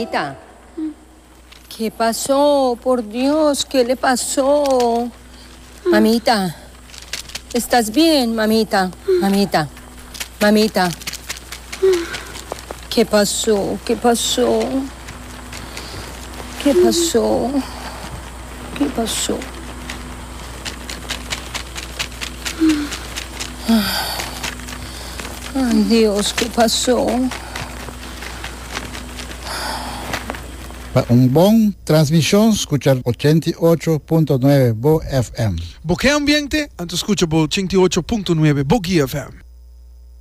Mamita. ¿Qué pasó? Por Dios, ¿qué le pasó? Mamita. ¿Estás bien, mamita? Mamita. Mamita. ¿Qué pasó? ¿Qué pasó? ¿Qué pasó? ¿Qué pasó? Ay, Dios, ¿qué pasó? Un bom transmissão, escuchar 88.9 Bo FM. Porque ambiente, antes escucha por 88.9 Bogi FM.